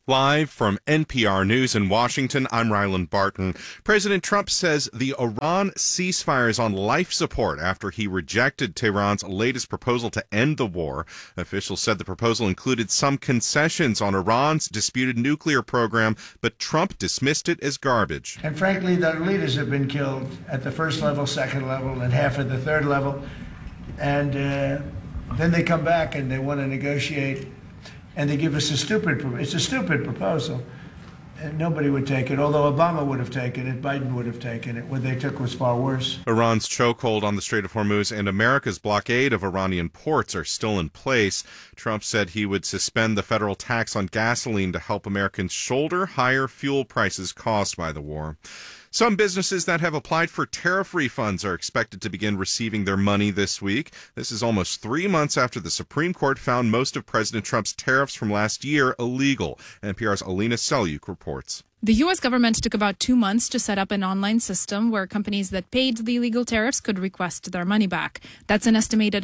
Live from NPR News in Washington, I'm Ryland Barton. President Trump says the Iran ceasefire is on life support after he rejected Tehran's latest proposal to end the war. Officials said the proposal included some concessions on Iran's disputed nuclear program, but Trump dismissed it as garbage. And frankly, their leaders have been killed at the first level, second level, and half at the third level. And then they come back and they want to negotiate. And they give us a stupid proposal. And nobody would take it, although Obama would have taken it, Biden would have taken it. What they took was far worse. Iran's chokehold on the Strait of Hormuz and America's blockade of Iranian ports are still in place. Trump said he would suspend the federal tax on gasoline to help Americans shoulder higher fuel prices caused by the war. Some businesses that have applied for tariff refunds are expected to begin receiving their money this week. This is almost 3 months after the Supreme Court found most of President Trump's tariffs from last year illegal. NPR's Alina Selyuk reports. The U.S. government took about 2 months to set up an online system where companies that paid the illegal tariffs could request their money back. That's an estimated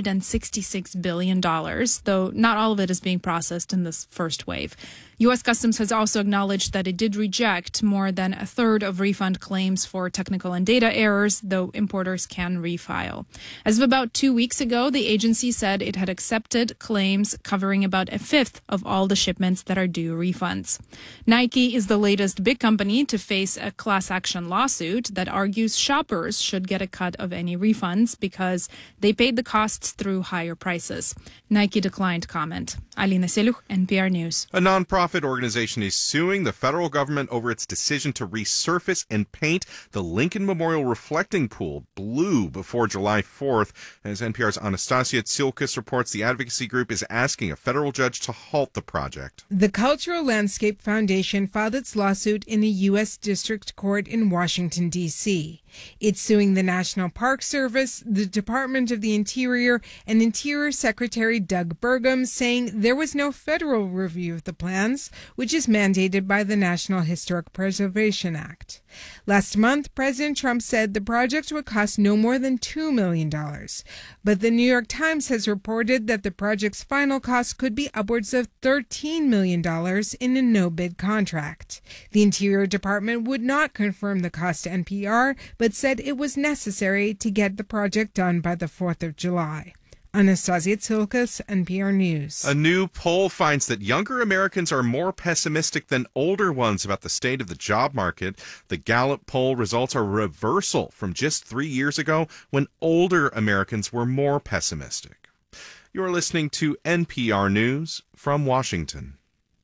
$166 billion, though not all of it is being processed in this first wave. U.S. Customs has also acknowledged that it did reject more than a third of refund claims for technical and data errors, though importers can refile. As of about 2 weeks ago, the agency said it had accepted claims covering about a fifth of all the shipments that are due refunds. Nike is the latest big company to face a class action lawsuit that argues shoppers should get a cut of any refunds because they paid the costs through higher prices. Nike declined comment. Alina Selyuk, NPR News. A nonprofit organization is suing the federal government over its decision to resurface and paint the Lincoln Memorial Reflecting Pool blue before July 4th. As NPR's Anastasia Tsilkas reports, the advocacy group is asking a federal judge to halt the project. The Cultural Landscape Foundation filed its lawsuit in a U.S. District Court in Washington, D.C. It's suing the National Park Service, the Department of the Interior, and Interior Secretary Doug Burgum, saying there was no federal review of the plans, which is mandated by the National Historic Preservation Act. Last month, President Trump said the project would cost no more than $2 million. But the New York Times has reported that the project's final cost could be upwards of $13 million in a no-bid contract. The Interior Department would not confirm the cost to NPR, but said it was necessary to get the project done by the 4th of July. Anastasia Tsilkas, NPR News. A new poll finds that younger Americans are more pessimistic than older ones about the state of the job market. The Gallup poll results are a reversal from just 3 years ago when older Americans were more pessimistic. You're listening to NPR News from Washington.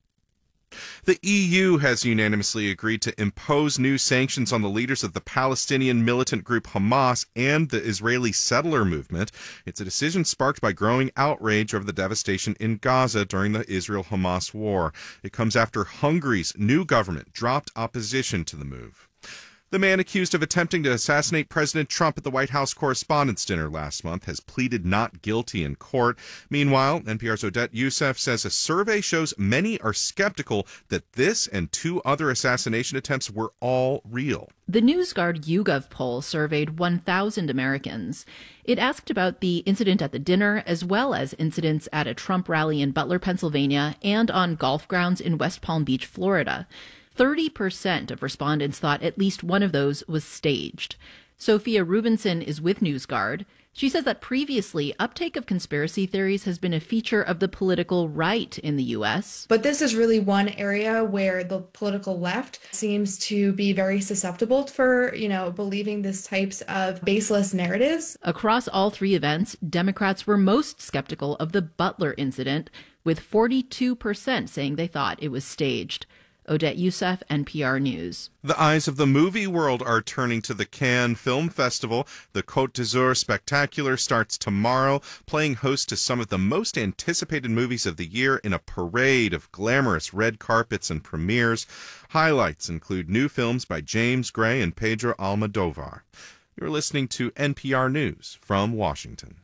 The EU has unanimously agreed to impose new sanctions on the leaders of the Palestinian militant group Hamas and the Israeli settler movement. It's a decision sparked by growing outrage over the devastation in Gaza during the Israel-Hamas war. It comes after Hungary's new government dropped opposition to the move. The man accused of attempting to assassinate President Trump at the White House Correspondents' Dinner last month has pleaded not guilty in court. Meanwhile, NPR's Odette Yousef says a survey shows many are skeptical that this and 2 other assassination attempts were all real. The NewsGuard YouGov poll surveyed 1,000 Americans. It asked about the incident at the dinner, as well as incidents at a Trump rally in Butler, Pennsylvania, and on golf grounds in West Palm Beach, Florida. 30% of respondents thought at least one of those was staged. Sophia Rubinson is with NewsGuard. She says that previously, uptake of conspiracy theories has been a feature of the political right in the U.S. But this is really one area where the political left seems to be very susceptible for, believing these types of baseless narratives. Across all 3 events, Democrats were most skeptical of the Butler incident, with 42% saying they thought it was staged. Odette Yousef, NPR News. The eyes of the movie world are turning to the Cannes Film Festival. The Côte d'Azur Spectacular starts tomorrow, playing host to some of the most anticipated movies of the year in a parade of glamorous red carpets and premieres. Highlights include new films by James Gray and Pedro Almodovar. You're listening to NPR News from Washington.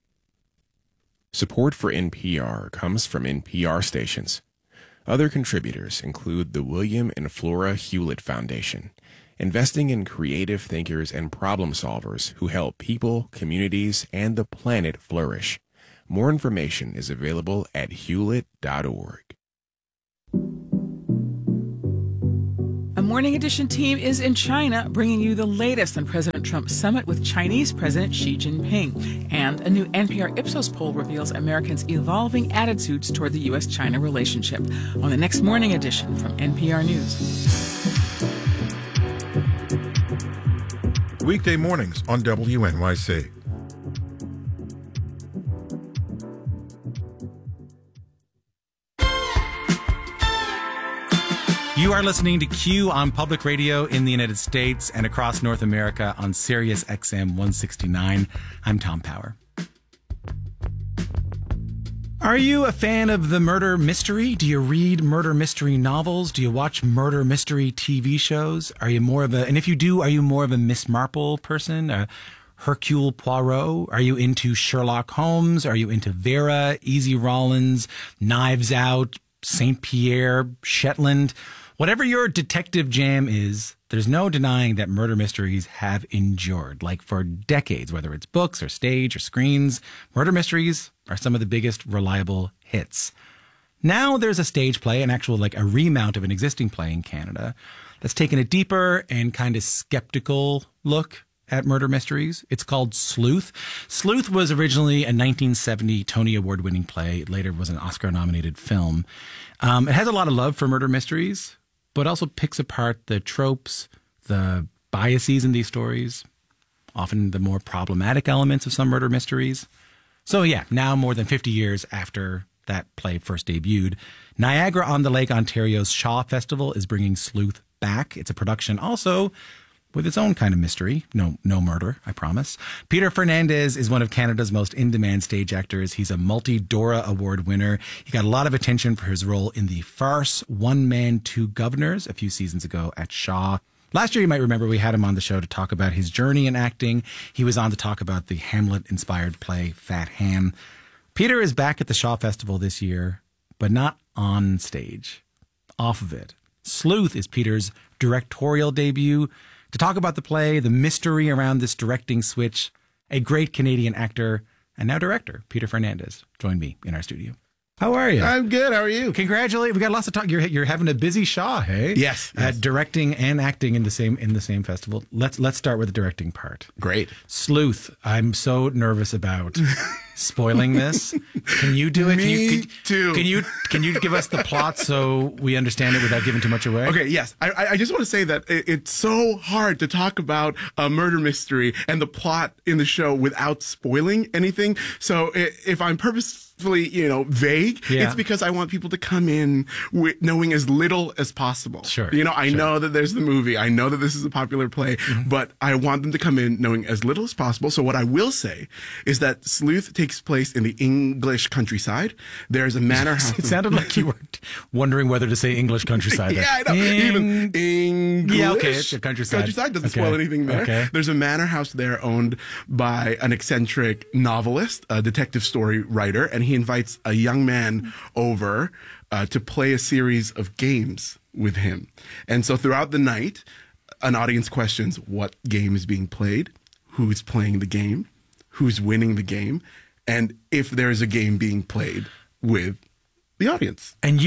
Support for NPR comes from NPR stations. Other contributors include the William and Flora Hewlett Foundation, investing in creative thinkers and problem solvers who help people, communities, and the planet flourish. More information is available at hewlett.org. Morning Edition team is in China, bringing you the latest on President Trump's summit with Chinese President Xi Jinping. And a new NPR Ipsos poll reveals Americans' evolving attitudes toward the U.S.-China relationship. On the next Morning Edition from NPR News. Weekday mornings on WNYC. You are listening to Q on public radio in the United States and across North America on Sirius XM 169. I'm Tom Power. Are you a fan of the murder mystery? Do you read murder mystery novels? Do you watch murder mystery TV shows? Are you more of a, and if you do, are you more of a Miss Marple person? A Hercule Poirot? Are you into Sherlock Holmes? Are you into Vera, Easy Rollins, Knives Out, St. Pierre, Shetland? Whatever your detective jam is, there's no denying that murder mysteries have endured. Like for decades, whether it's books or stage or screens, murder mysteries are some of the biggest reliable hits. Now there's a stage play, an actual like a remount of an existing play in Canada that's taken a deeper and kind of skeptical look at murder mysteries. It's called Sleuth. Sleuth was originally a 1970 Tony Award-winning play. It later was an Oscar-nominated film. It has a lot of love for murder mysteries, but also picks apart the tropes, the biases in these stories, often the more problematic elements of some murder mysteries. So yeah, now more than 50 years after that play first debuted, Niagara-on-the-Lake, Ontario's Shaw Festival is bringing Sleuth back. It's a production also with its own kind of mystery. No murder, I promise. Peter Fernandez is one of Canada's most in-demand stage actors. He's a multi-Dora Award winner. He got a lot of attention for his role in the farce One Man, Two Governors a few seasons ago at Shaw. Last year, you might remember, we had him on the show to talk about his journey in acting. He was on to talk about the Hamlet-inspired play Fat Ham. Peter is back at the Shaw Festival this year, but not on stage, off of it. Sleuth is Peter's directorial debut. To talk about the play, the mystery around this directing switch, a great Canadian actor and now director, Peter Fernandez, joined me in our studio. How are you? I'm good. How are you? Congratulations. We got lots to talk. You're having a busy Shaw, hey? Yes. Directing and acting in the same festival. Let's start with the directing part. Great. Sleuth. I'm so nervous about spoiling this. Can you do it? Me too. Can you give us the plot so we understand it without giving too much away? Okay. Yes. I just want to say that it's so hard to talk about a murder mystery and the plot in the show without spoiling anything. So if I'm purposefully, vague, it's because I want people to come in with knowing as little as possible. Sure. I know that there's the movie. I know that this is a popular play, but I want them to come in knowing as little as possible. So what I will say is that Sleuth takes place in the English countryside. There's a manor house. It sounded like you were wondering whether to say English countryside. Yeah, I know. Even English. Yeah, okay, it's the countryside. Countryside doesn't spoil anything there. Okay. There's a manor house there owned by an eccentric novelist, a detective story writer, and he invites a young man over to play a series of games with him. And so throughout the night, an audience questions what game is being played, who's playing the game, who's winning the game, and if there's a game being played with the audience. And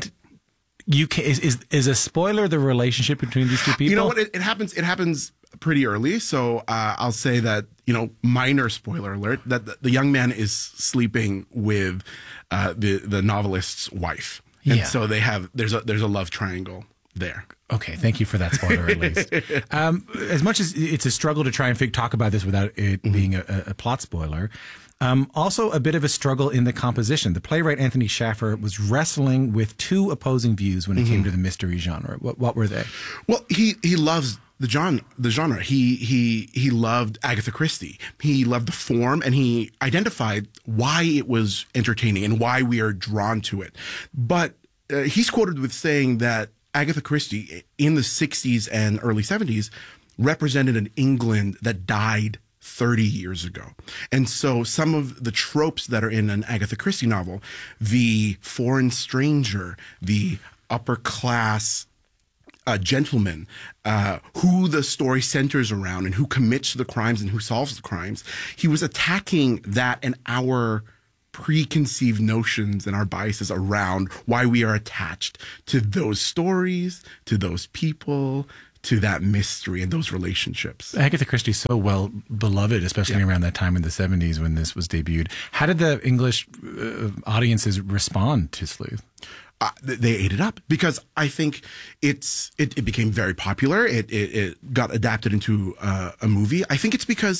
is a spoiler the relationship between these two people? You know what? It happens pretty early. So I'll say that, minor spoiler alert, that the young man is sleeping with the novelist's wife. And so there's a love triangle there. Okay, thank you for that spoiler at least. As much as it's a struggle to try and talk about this without it being a plot spoiler, also a bit of a struggle in the composition. The playwright Anthony Schaffer was wrestling with two opposing views when it came to the mystery genre. What were they? Well, he loves the genre. He loved Agatha Christie. He loved the form, and he identified why it was entertaining and why we are drawn to it. But he's quoted with saying that Agatha Christie in the 60s and early 70s represented an England that died 30 years ago. And so some of the tropes that are in an Agatha Christie novel, the foreign stranger, the upper class gentleman, who the story centers around and who commits the crimes and who solves the crimes, he was attacking that in our preconceived notions and our biases around why we are attached to those stories, to those people, to that mystery and those relationships. Agatha Christie is so well beloved, especially around that time in the 70s when this was debuted. How did the English audiences respond to Sleuth? They ate it up because I think it became very popular. It got adapted into a movie. I think it's because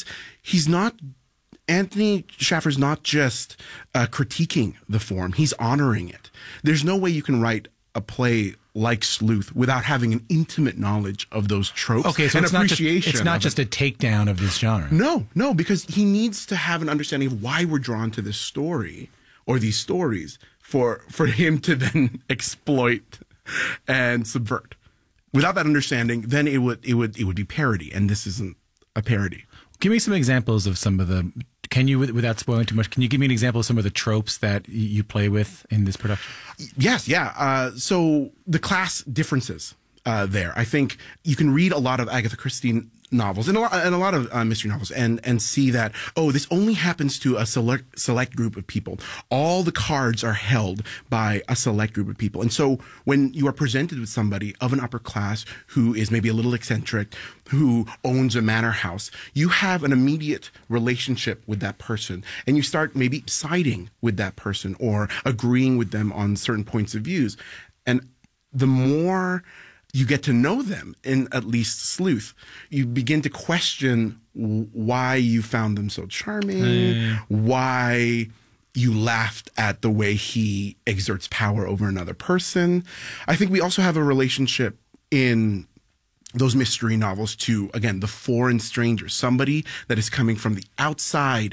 Anthony Shaffer's not just critiquing the form, he's honoring it. There's no way you can write a play like Sleuth without having an intimate knowledge of those tropes. Okay, so and it's appreciation. not just a takedown of this genre. No, because he needs to have an understanding of why we're drawn to this story or these stories for him to then exploit and subvert. Without that understanding, then it would be parody, and this isn't a parody. Give me some examples of some of the. Can you, without spoiling too much, can you give me an example of some of the tropes that you play with in this production? Yes, yeah. So the class differences there. I think you can read a lot of Agatha Christie novels and a lot of mystery novels and see that, this only happens to a select group of people. All the cards are held by a select group of people. And so when you are presented with somebody of an upper class who is maybe a little eccentric, who owns a manor house, you have an immediate relationship with that person and you start maybe siding with that person or agreeing with them on certain points of views. And the more you get to know them, in at least Sleuth, you begin to question why you found them so charming, why you laughed at the way he exerts power over another person. I think we also have a relationship in those mystery novels to, again, the foreign stranger, somebody that is coming from the outside,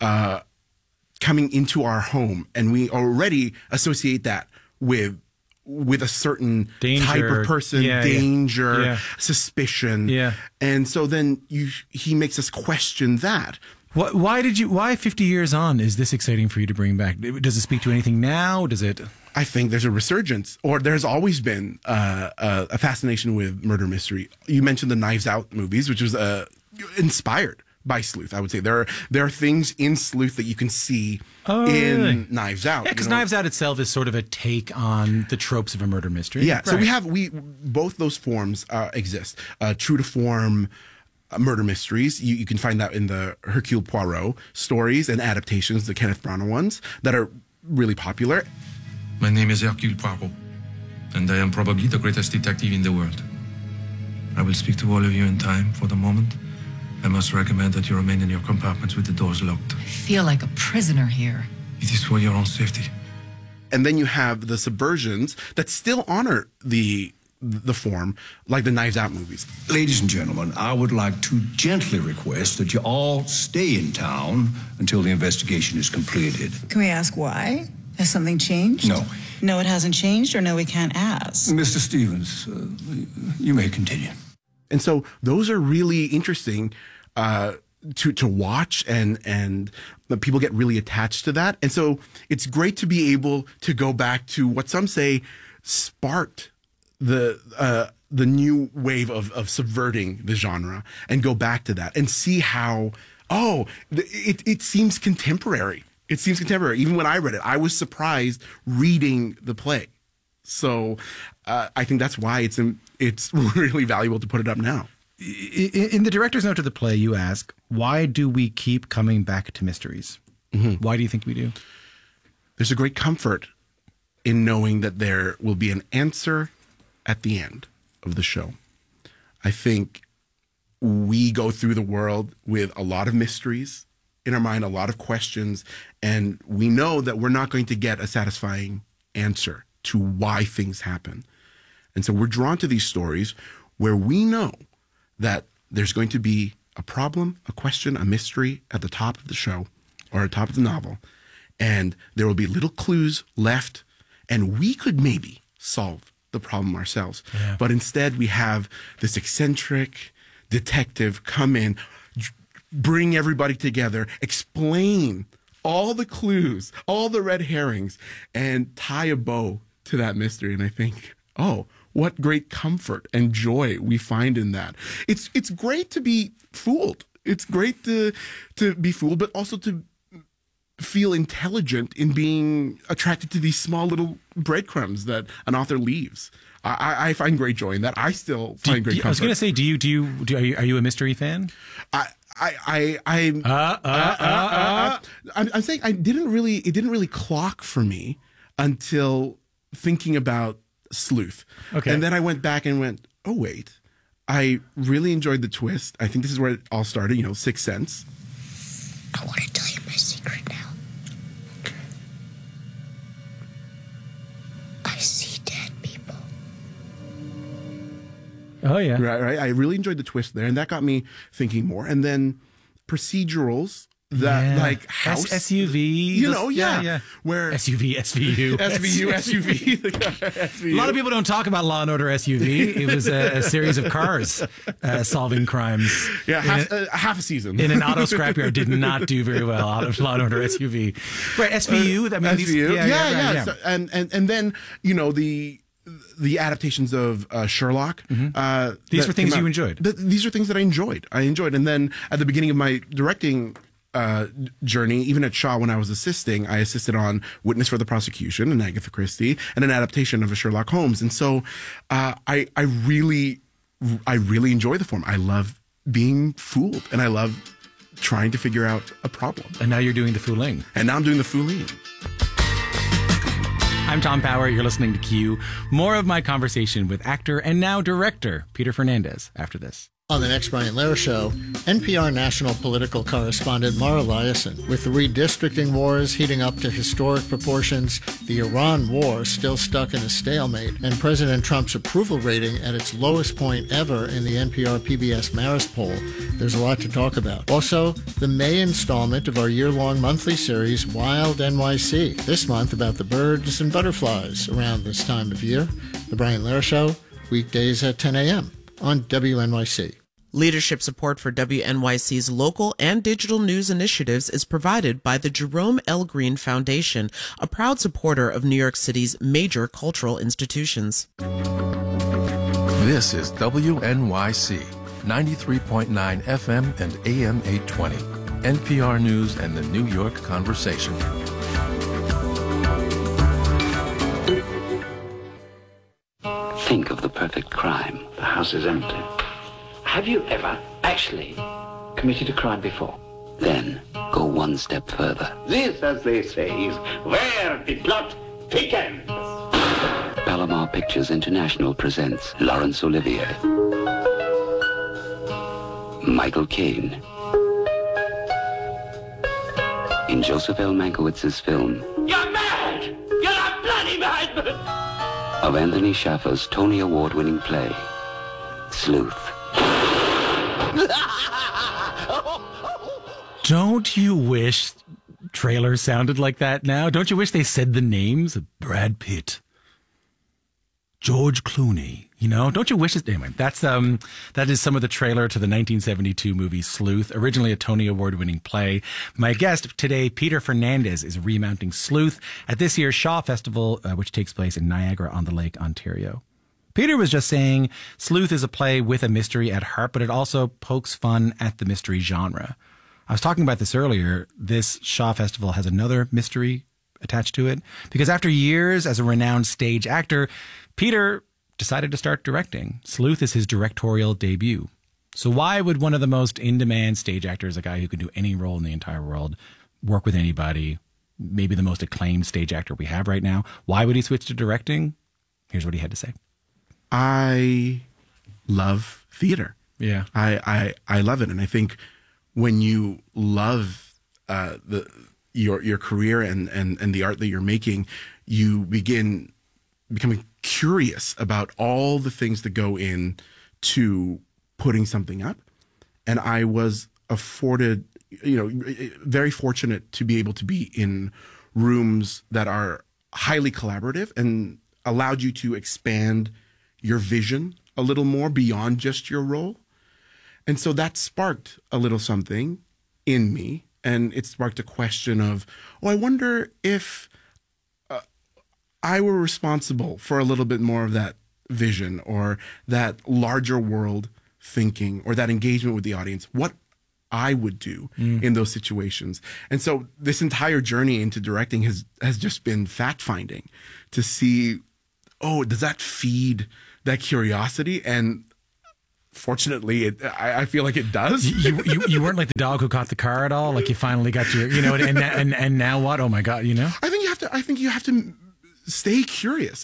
coming into our home, and we already associate that with a certain danger, type of person, danger, suspicion. Yeah. And so then he makes us question that. Why 50 years on is this exciting for you to bring back? Does it speak to anything now? Does it? I think there's a resurgence, or there's always been a fascination with murder mystery. You mentioned the Knives Out movies, which was inspired by Sleuth. I would say there are things in Sleuth that you can see in Knives Out. Yeah, because Knives Out itself is sort of a take on the tropes of a murder mystery. Yeah, right. So we both those forms exist. True to form murder mysteries. You can find that in the Hercule Poirot stories and adaptations, the Kenneth Branagh ones that are really popular. My name is Hercule Poirot, and I am probably the greatest detective in the world. I will speak to all of you in time. For the moment, I must recommend that you remain in your compartments with the doors locked. I feel like a prisoner here. It is for your own safety. And then you have the subversions that still honor the form, like the Knives Out movies. Ladies and gentlemen, I would like to gently request that you all stay in town until the investigation is completed. Can we ask why? Has something changed? No. No, it hasn't changed, or no, we can't ask? Mr. Stevens, you may continue. And so those are really interesting to watch, and people get really attached to that. And so it's great to be able to go back to what some say sparked the new wave of subverting the genre, and go back to that and see how, it seems contemporary. It seems contemporary. Even when I read it, I was surprised reading the play. So I think that's why it's really valuable to put it up now. In the director's note to the play, you ask, why do we keep coming back to mysteries? Mm-hmm. Why do you think we do? There's a great comfort in knowing that there will be an answer at the end of the show. I think we go through the world with a lot of mysteries in our mind, a lot of questions, and we know that we're not going to get a satisfying answer to why things happen. And so we're drawn to these stories where we know that there's going to be a problem, a question, a mystery at the top of the show or at the top of the novel, and there will be little clues left, and we could maybe solve the problem ourselves. Yeah. But instead we have this eccentric detective come in, bring everybody together, explain all the clues, all the red herrings, and tie a bow to that mystery. And I think, what great comfort and joy we find in that. It's great to be fooled. It's great to be fooled, but also to feel intelligent in being attracted to these small little breadcrumbs that an author leaves. I find great joy in that. I still find great comfort. I was going to say, are you a mystery fan? I'm saying it didn't really clock for me until thinking about Sleuth. Okay. And then I went back and went, oh wait, I really enjoyed the twist. I think this is where it all started, Sixth Sense. I want to tell you my secret now. Okay. I see dead people. Oh, yeah. Right. I really enjoyed the twist there, and that got me thinking more. And then procedurals that like House. SUV. Yeah. Where SUV, SVU. SVU. A lot of people don't talk about Law & Order SUV. It was a series of cars solving crimes. Yeah, half a season. In an auto scrapyard did not do very well out of Law & Order SUV. Right, SVU. SVU. Yeah. So, and then, the adaptations of Sherlock. Mm-hmm. These were things you enjoyed. These are things that I enjoyed. And then at the beginning of my directing journey, even at Shaw when I was assisting, I assisted on Witness for the Prosecution and Agatha Christie and an adaptation of a Sherlock Holmes. And so I really enjoy the form. I love being fooled, and I love trying to figure out a problem. And now you're doing the fooling. And now I'm doing the fooling. I'm Tom Power. You're listening to Q. More of my conversation with actor and now director Peter Fernandez after this. On the next Brian Lehrer Show, NPR national political correspondent Mara Liasson. With the redistricting wars heating up to historic proportions, the Iran war still stuck in a stalemate, and President Trump's approval rating at its lowest point ever in the NPR PBS Marist poll, there's a lot to talk about. Also, the May installment of our year-long monthly series, Wild NYC. This month about the birds and butterflies around this time of year. The Brian Lehrer Show, weekdays at 10 a.m. on WNYC. Leadership support for WNYC's local and digital news initiatives is provided by the Jerome L. Green Foundation, a proud supporter of New York City's major cultural institutions. This is WNYC, 93.9 FM and AM 820, NPR News and the New York Conversation. Think of the perfect crime. The house is empty. Have you ever actually committed a crime before? Then go one step further. This, as they say, is where the plot thickens. Palomar Pictures International presents Laurence Olivier, Michael Caine, in Joseph L. Mankiewicz's film. You're mad! You're a bloody madman! Of Anthony Schaffer's Tony Award-winning play, Sleuth. Don't you wish trailers sounded like that now? Don't you wish they said the names of Brad Pitt, George Clooney? Don't you wish it? Anyway, that is some of the trailer to the 1972 movie Sleuth, originally a Tony Award-winning play. My guest today, Peter Fernandez, is remounting Sleuth at this year's Shaw Festival, which takes place in Niagara-on-the-Lake, Ontario. Peter was just saying Sleuth is a play with a mystery at heart, but it also pokes fun at the mystery genre. I was talking about this earlier. This Shaw Festival has another mystery attached to it because after years as a renowned stage actor, Peter decided to start directing. Sleuth is his directorial debut. So why would one of the most in-demand stage actors, a guy who could do any role in the entire world, work with anybody, maybe the most acclaimed stage actor we have right now, why would he switch to directing? Here's what he had to say. I love theater. Yeah. I love it. And I think when you love your career and the art that you're making, you begin becoming curious about all the things that go in to putting something up. And I was afforded, very fortunate to be able to be in rooms that are highly collaborative and allowed you to expand your vision a little more beyond just your role. And so that sparked a little something in me, and it sparked a question of, I wonder if I were responsible for a little bit more of that vision or that larger world thinking or that engagement with the audience. What I would do in those situations. And so this entire journey into directing has just been fact finding to see, oh, does that feed that curiosity? And fortunately, I feel like it does. You weren't like the dog who caught the car at all. Like you finally got your, and now what? Oh my God, I think you have to stay curious.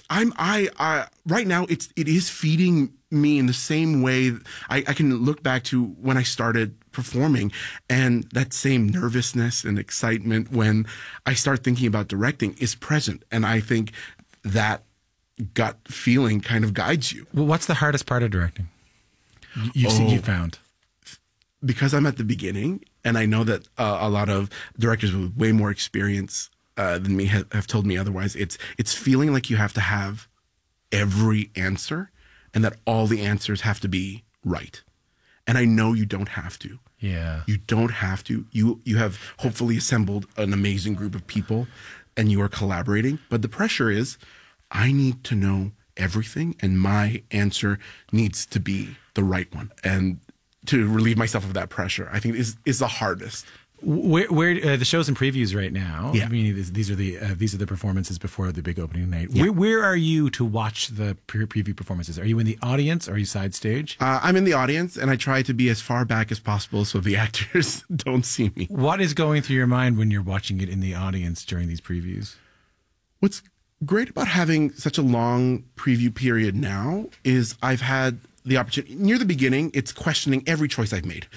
I right now it is feeding me in the same way. I can look back to when I started performing and that same nervousness and excitement when I start thinking about directing is present. And I think that gut feeling kind of guides you. Well, what's the hardest part of directing? You found? Because I'm at the beginning and I know that a lot of directors with way more experience than me have told me otherwise. It's feeling like you have to have every answer and that all the answers have to be right. And I know you don't have to. Yeah. You don't have to. You have hopefully assembled an amazing group of people and you are collaborating. But the pressure is, I need to know everything and my answer needs to be the right one. And to relieve myself of that pressure, I think is the hardest. Where the show's in previews right now. Yeah. I mean, these are the performances before the big opening night. Yeah. Where are you to watch the preview performances? Are you in the audience? Or are you side stage? I'm in the audience, and I try to be as far back as possible so the actors don't see me. What is going through your mind when you're watching it in the audience during these previews? What's great about having such a long preview period now is I've had the opportunity near the beginning. It's questioning every choice I've made.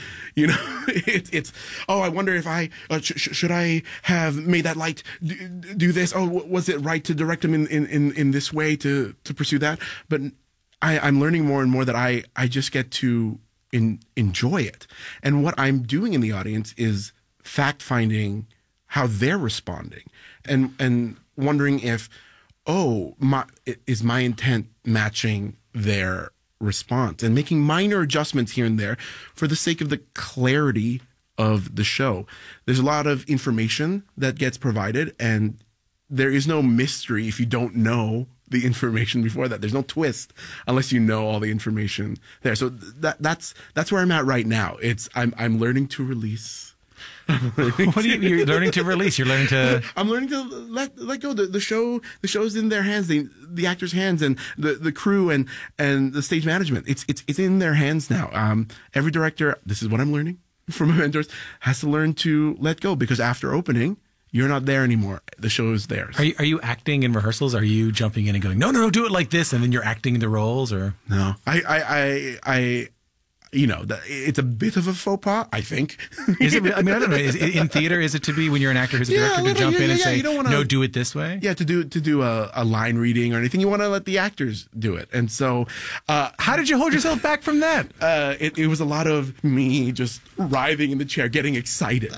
It's I wonder if I should I have made that light do this? Oh, was it right to direct him in this way to pursue that? But I'm learning more and more that I just get to enjoy it. And what I'm doing in the audience is fact finding how they're responding and wondering if is my intent matching their response, and making minor adjustments here and there for the sake of the clarity of the show. There's a lot of information that gets provided, and there is no mystery if you don't know the information before that. There's no twist unless you know all the information there. So that's where I'm at right now. I'm learning to release. You're learning to release? You're learning to... I'm learning to let go. The show's in their hands, the actors' hands, and the crew and the stage management. It's in their hands now. Every director, this is what I'm learning from my mentors, has to learn to let go, because after opening, you're not there anymore. The show is theirs. Are you acting in rehearsals? Are you jumping in and going, no, do it like this, and then you're acting the roles? Or no, I it's a bit of a faux pas, I think. Is it? I mean, I don't know. In theater, is it to be when you're an actor who's a director to jump in and say, no, do it this way? Yeah, to do a line reading or anything. You want to let the actors do it. And so... how did you hold yourself back from that? It was a lot of me just writhing in the chair, getting excited.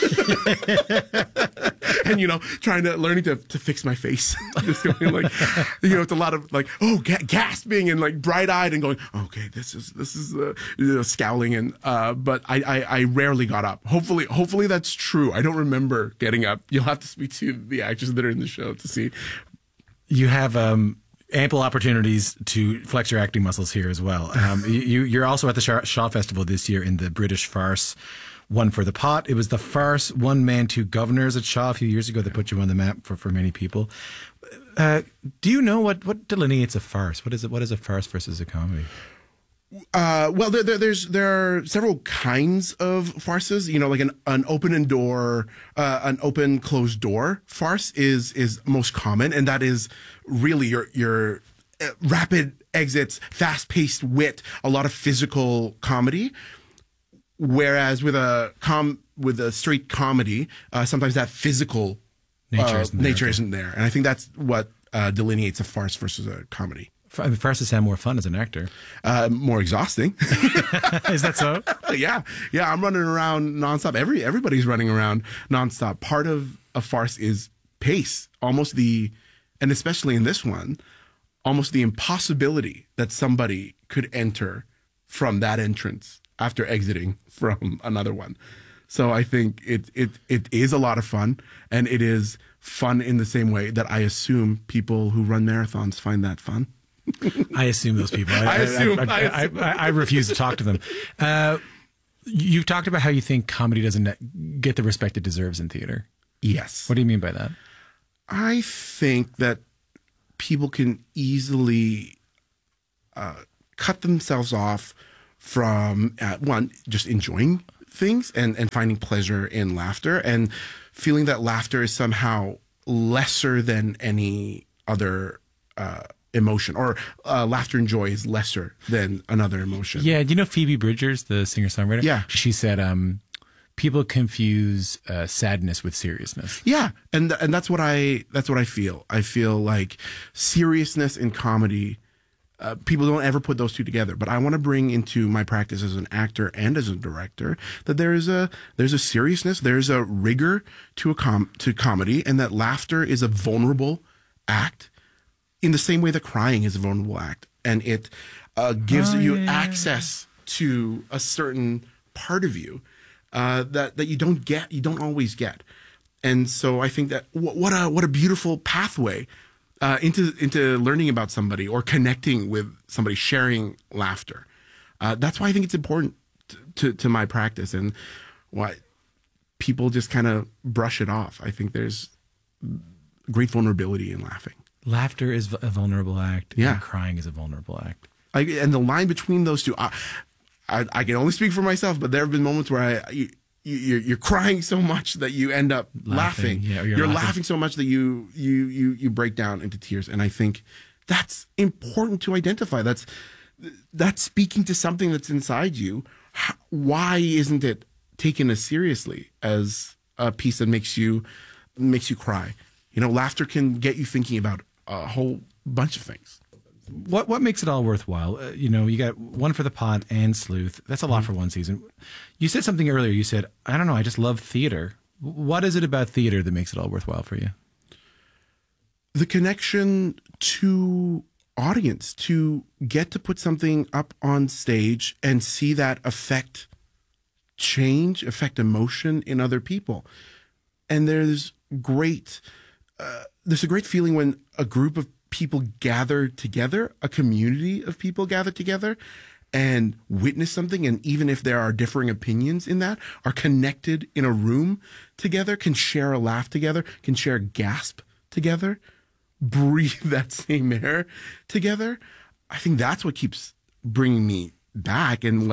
And, learning to fix my face. Just going like, it's a lot of like, gasping and like bright-eyed and going, okay, this is scowling, and but I rarely got up. Hopefully that's true. I don't remember getting up. You'll have to speak to the actors that are in the show to see. You have ample opportunities to flex your acting muscles here as well. You're also at the Shaw Festival this year in the British farce One for the Pot. It was the farce One Man, Two Governors at Shaw a few years ago that put you on the map for many people. Do you know what delineates a farce? What is a farce versus a comedy? Well, there are several kinds of farces. Like an open closed door farce is most common, and that is really your rapid exits, fast paced wit, a lot of physical comedy. Whereas with a straight comedy, sometimes that physical nature isn't there, and I think that's what delineates a farce versus a comedy. Farces sound more fun as an actor. More exhausting. Is that so? Yeah. I'm running around nonstop. Everybody's running around nonstop. Part of a farce is pace. And especially in this one, almost the impossibility that somebody could enter from that entrance after exiting from another one. So I think it is a lot of fun, and it is fun in the same way that I assume people who run marathons find that fun. I assume those people. I refuse to talk to them. You've talked about how you think comedy doesn't get the respect it deserves in theater. Yes. What do you mean by that? I think that people can easily cut themselves off from, one, just enjoying things and finding pleasure in laughter and feeling that laughter is somehow lesser than any other emotion, or laughter and joy is lesser than another emotion. Yeah, do you know Phoebe Bridgers, the singer-songwriter? Yeah. She said people confuse sadness with seriousness. Yeah, and that's what I feel. I feel like seriousness in comedy, people don't ever put those two together. But I want to bring into my practice as an actor and as a director that there's a seriousness, there's a rigor to comedy, and that laughter is a vulnerable act in the same way that crying is a vulnerable act, and it gives you access to a certain part of you that you don't always get. And so I think that what a beautiful pathway into learning about somebody or connecting with somebody, sharing laughter. That's why I think it's important to my practice, and why people just kind of brush it off. I think there's great vulnerability in laughing. Laughter is a vulnerable act. Yeah. And crying is a vulnerable act. And the line between those two, I can only speak for myself, but there have been moments where you're crying so much that you end up laughing. Yeah, you're laughing so much that you break down into tears. And I think that's important to identify. That's speaking to something that's inside you. Why isn't it taken as seriously as a piece that makes you cry? You know, laughter can get you thinking about a whole bunch of things. What makes it all worthwhile? You got One for the Pot and Sleuth. That's a lot for one season. You said something earlier. You said, I don't know, I just love theater. What is it about theater that makes it all worthwhile for you? The connection to audience, to get to put something up on stage and see that affect emotion in other people. And there's a great feeling when a group of people gather together, a community of people gather together and witness something, and even if there are differing opinions in that, are connected in a room together, can share a laugh together, can share a gasp together, breathe that same air together. I think that's what keeps bringing me back, and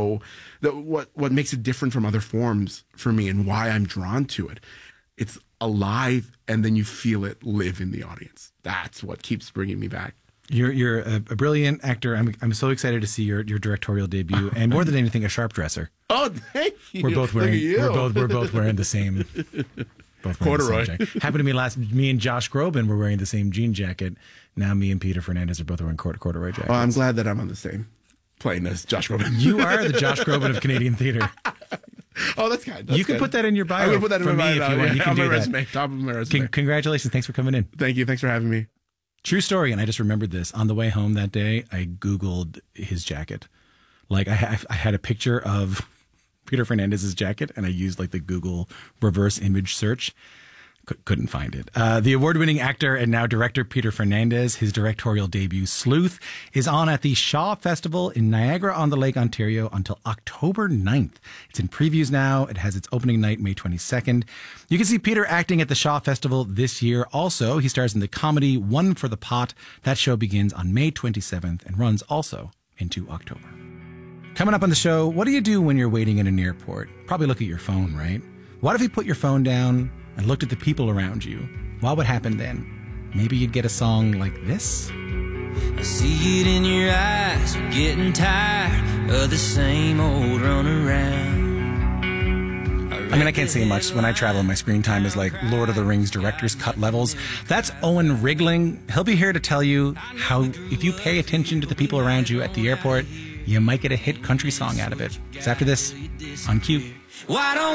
what makes it different from other forms for me, and why I'm drawn to it. It's alive, and then you feel it live in the audience. That's what keeps bringing me back. You're a brilliant actor. I'm so excited to see your directorial debut, and more than anything, a sharp dresser. Oh, thank you. We're both wearing the same. Corduroy. Happened to me and Josh Groban were wearing the same jean jacket. Now me and Peter Fernandez are both wearing corduroy jackets. Oh, I'm glad that I'm on the same plane as Josh Groban. You are the Josh Groban of Canadian theater. Oh, that's kind. You can put that in your bio. I'm going to put that in my bio. If you want. You can on do my that. resume. Top of my resume. Congratulations. Thanks for coming in. Thank you. Thanks for having me. True story. And I just remembered this. On the way home that day, I Googled his jacket. Like I had a picture of Peter Fernandez's jacket, and I used like the Google reverse image search. Couldn't find it. The award-winning actor and now director Peter Fernandez, his directorial debut Sleuth, is on at the Shaw Festival in Niagara-on-the-Lake, Ontario until October 9th. It's in previews now. It has its opening night May 22nd. You can see Peter acting at the Shaw Festival this year. Also, he stars in the comedy One for the Pot. That show begins on May 27th and runs also into October. Coming up on the show, what do you do when you're waiting in an airport? Probably look at your phone, right? What if you put your phone down and looked at the people around you? What would happen then? Maybe you'd get a song like this. I see it in your eyes, you're getting tired of the same old run around. I mean, I can't say much. When I travel, my screen time is like Lord of the Rings director's cut levels. That's Owen Rigling. He'll be here to tell you how, if you pay attention to the people around you at the airport, you might get a hit country song out of it. It's after this on Q. Why don't